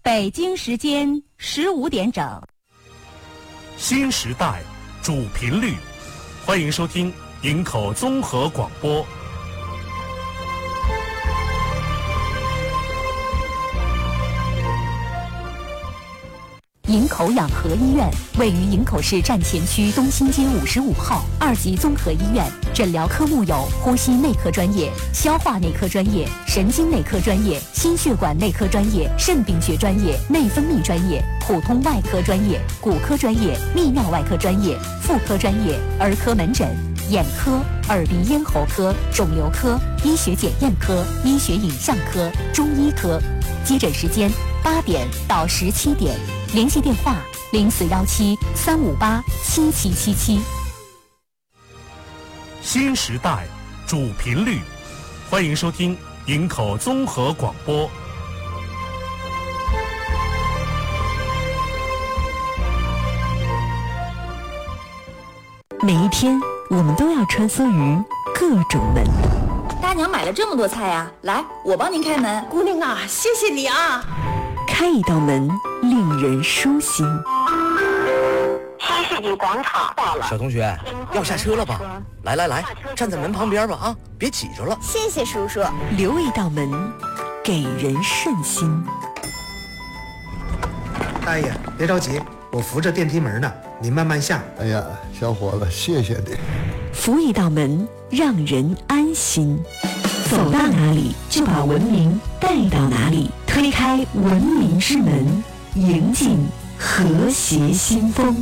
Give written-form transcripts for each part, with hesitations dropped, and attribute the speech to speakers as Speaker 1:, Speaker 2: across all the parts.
Speaker 1: 北京时间15点整。
Speaker 2: 新时代主频率，欢迎收听营口综合广播。
Speaker 1: 营口养和医院位于营口市站前区东兴街55号2级综合医院，诊疗科目有呼吸内科专业、消化内科专业、神经内科专业、心血管内科专业、肾病学专业、内分泌专业、普通外科专业、骨科专业、泌尿外科专业、妇科专业、儿科门诊、眼科、耳鼻咽喉科、肿瘤科、医学检验科、医学影像科、中医科。接诊时间8点到17点。联系电话0417-358-7777。
Speaker 2: 新时代主频率，欢迎收听营口综合广播。
Speaker 3: 每一天，我们都要穿梭于各种门。
Speaker 4: 大娘买了这么多菜呀，来，我帮您开门。
Speaker 5: 姑娘啊，谢谢你啊。
Speaker 3: 开一道门，令人舒心。
Speaker 6: 新世纪广场到了，
Speaker 7: 小同学，要下车了吧？来，站在门旁边吧啊，别挤着了。
Speaker 5: 谢谢叔叔。
Speaker 3: 留一道门，给人顺心。
Speaker 8: 大爷，别着急，我扶着电梯门呢，你慢慢下。
Speaker 9: 哎呀，小伙子，谢谢你。
Speaker 3: 扶一道门，让人安心。走到哪里，就把文明带到哪里。推开文明之门，迎进和谐新风。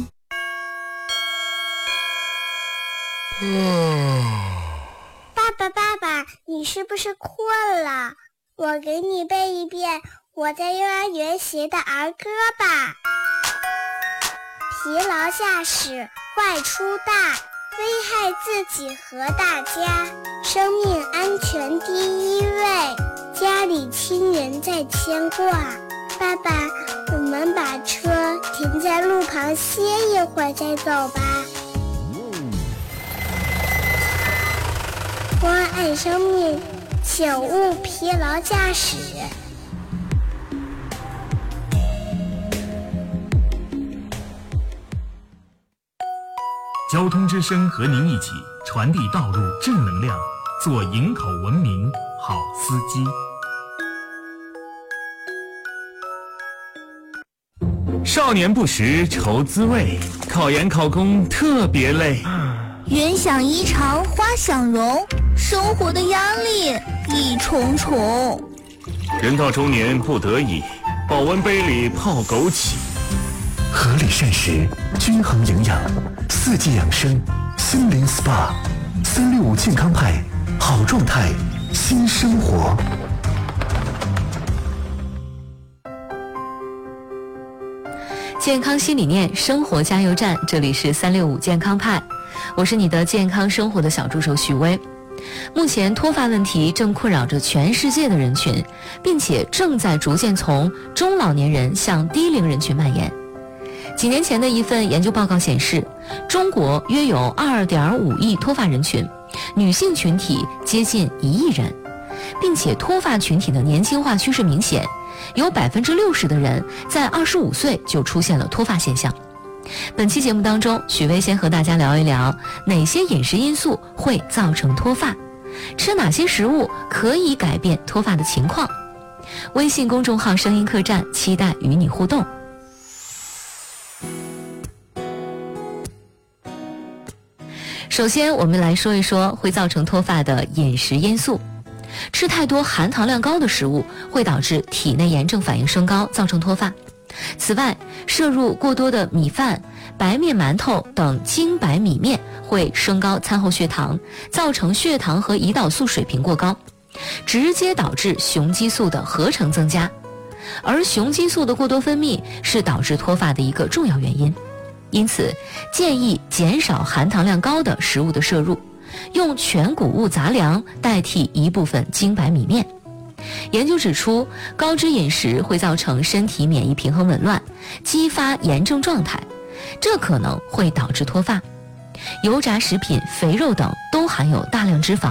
Speaker 10: 爸爸，你是不是困了？我给你背一遍我在幼儿园学的儿歌吧。疲劳驾驶坏处大，危害自己和大家，生命安全第一位，家里亲人在牵挂。爸爸，我们把车停在路旁歇一会儿再走吧。关爱生命，请勿疲劳驾驶。
Speaker 11: 交通之声和您一起传递道路正能量，做营口文明好司机。少年不识愁滋味，考研考公特别累。
Speaker 12: 人想衣裳花想容，生活的压力一重重。
Speaker 11: 人到中年不得已，保温杯里泡枸杞。
Speaker 13: 合理膳食，均衡营养，四季养生，心灵 SPA，365健康派，好状态，新生活。
Speaker 14: 健康新理念，生活加油站，这里是365健康派，我是你的健康生活的小助手许薇。目前脱发问题正困扰着全世界的人群，并且正在逐渐从中老年人向低龄人群蔓延。几年前的一份研究报告显示，中国约有 2.5 亿脱发人群，女性群体接近1亿人，并且脱发群体的年轻化趋势明显，有 60% 的人在25岁就出现了脱发现象。本期节目当中，许薇先和大家聊一聊哪些饮食因素会造成脱发，吃哪些食物可以改变脱发的情况。微信公众号声音客栈，期待与你互动。首先我们来说一说会造成脱发的饮食因素。吃太多含糖量高的食物会导致体内炎症反应升高，造成脱发。此外，摄入过多的米饭、白面馒头等精白米面会升高餐后血糖，造成血糖和胰岛素水平过高，直接导致雄激素的合成增加。而雄激素的过多分泌是导致脱发的一个重要原因。因此，建议减少含糖量高的食物的摄入，用全谷物杂粮代替一部分精白米面。研究指出，高脂饮食会造成身体免疫平衡紊乱，激发炎症状态，这可能会导致脱发。油炸食品、肥肉等都含有大量脂肪，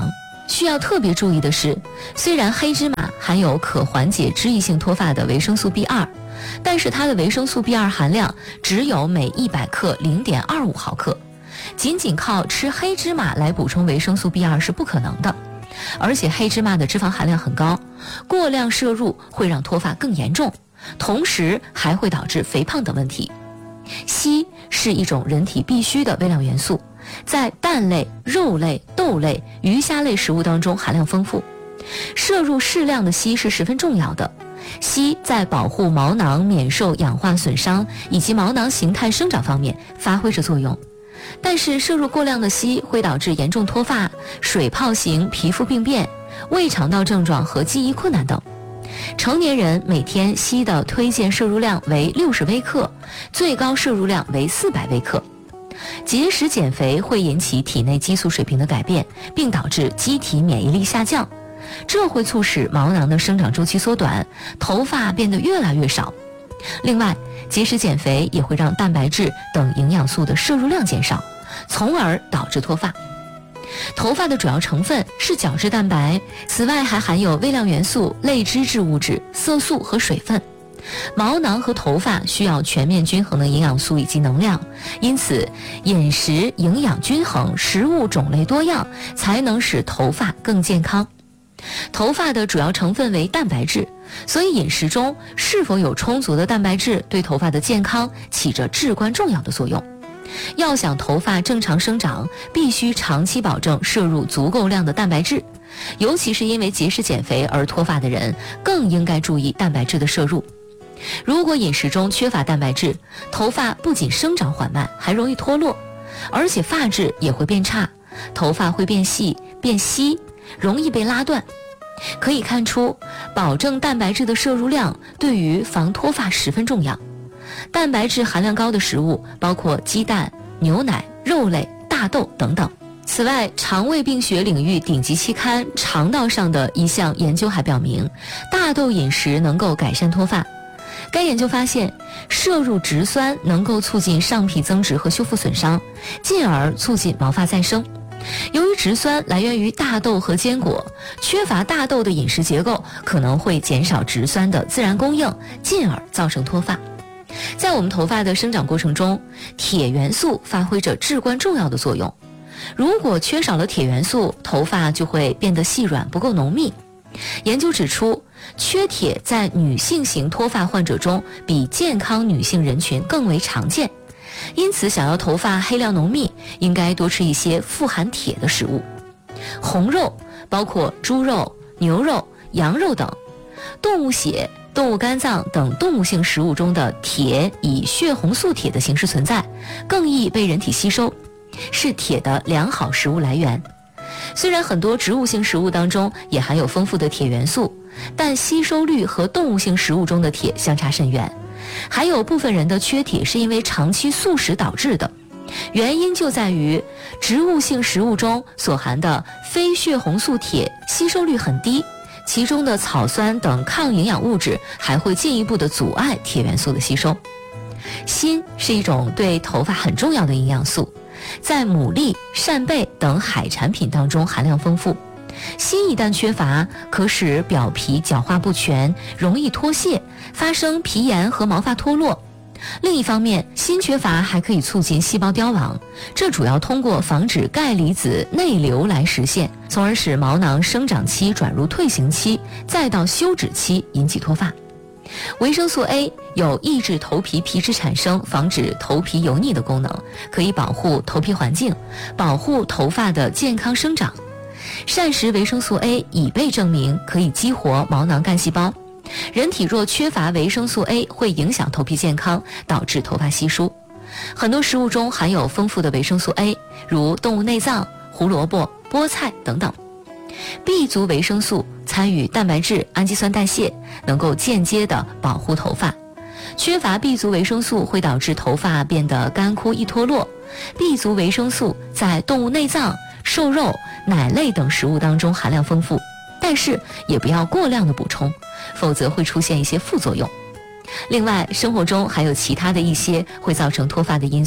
Speaker 14: 需要特别注意的是，虽然黑芝麻含有可缓解脂溢性脱发的维生素 B2， 但是它的维生素 B2 含量只有每100克 0.25 毫克，仅仅靠吃黑芝麻来补充维生素 B2 是不可能的。而且黑芝麻的脂肪含量很高，过量摄入会让脱发更严重，同时还会导致肥胖等问题。硒是一种人体必需的微量元素，在蛋类、肉类、豆类、鱼虾类食物当中含量丰富，摄入适量的硒是十分重要的。硒在保护毛囊免受氧化损伤以及毛囊形态生长方面发挥着作用，但是摄入过量的硒会导致严重脱发、水泡型皮肤病变、胃肠道症状和记忆困难等。成年人每天硒的推荐摄入量为60微克，最高摄入量为400微克。节食减肥会引起体内激素水平的改变，并导致机体免疫力下降，这会促使毛囊的生长周期缩短，头发变得越来越少。另外，节食减肥也会让蛋白质等营养素的摄入量减少，从而导致脱发。头发的主要成分是角质蛋白，此外还含有微量元素、类脂质物质、色素和水分。毛囊和头发需要全面均衡的营养素以及能量，因此饮食营养均衡，食物种类多样，才能使头发更健康。头发的主要成分为蛋白质，所以饮食中是否有充足的蛋白质对头发的健康起着至关重要的作用。要想头发正常生长，必须长期保证摄入足够量的蛋白质，尤其是因为节食减肥而脱发的人，更应该注意蛋白质的摄入。如果饮食中缺乏蛋白质，头发不仅生长缓慢，还容易脱落，而且发质也会变差，头发会变细、变稀，容易被拉断。可以看出，保证蛋白质的摄入量对于防脱发十分重要。蛋白质含量高的食物包括鸡蛋、牛奶、肉类、大豆等等。此外，肠胃病学领域顶级期刊《肠道》上的一项研究还表明，大豆饮食能够改善脱发。该研究发现，摄入植酸能够促进上皮增殖和修复损伤，进而促进毛发再生。由于植酸来源于大豆和坚果，缺乏大豆的饮食结构可能会减少植酸的自然供应，进而造成脱发。在我们头发的生长过程中，铁元素发挥着至关重要的作用。如果缺少了铁元素，头发就会变得细软，不够浓密。研究指出，缺铁在女性型脱发患者中比健康女性人群更为常见。因此，想要头发黑亮浓密，应该多吃一些富含铁的食物。红肉包括猪肉、牛肉、羊肉等。动物血、动物肝脏等动物性食物中的铁以血红素铁的形式存在，更易被人体吸收，是铁的良好食物来源。虽然很多植物性食物当中也含有丰富的铁元素，但吸收率和动物性食物中的铁相差甚远。还有部分人的缺铁是因为长期素食导致的，原因就在于植物性食物中所含的非血红素铁吸收率很低，其中的草酸等抗营养物质还会进一步的阻碍铁元素的吸收。锌是一种对头发很重要的营养素，在牡蛎、扇贝等海产品当中含量丰富。锌一旦缺乏，可使表皮角化不全，容易脱屑，发生皮炎和毛发脱落。另一方面，锌缺乏还可以促进细胞凋亡，这主要通过防止钙离子内流来实现，从而使毛囊生长期转入退行期，再到休止期，引起脱发。维生素 A 有抑制头皮皮脂产生、防止头皮油腻的功能，可以保护头皮环境，保护头发的健康生长。膳食维生素 A 已被证明可以激活毛囊干细胞，人体若缺乏维生素 A 会影响头皮健康，导致头发稀疏。很多食物中含有丰富的维生素 A， 如动物内脏、胡萝卜、菠菜等等。B 族维生素参与蛋白质、氨基酸代谢，能够间接地保护头发。缺乏 B 族维生素会导致头发变得干枯易脱落。B 族维生素在动物内脏、瘦肉、奶类等食物当中含量丰富，但是也不要过量的补充，否则会出现一些副作用。另外，生活中还有其他的一些会造成脱发的因素，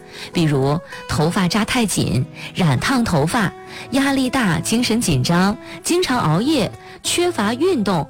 Speaker 14: 比如头发扎太紧、染烫头发、压力大、精神紧张、经常熬夜、缺乏运动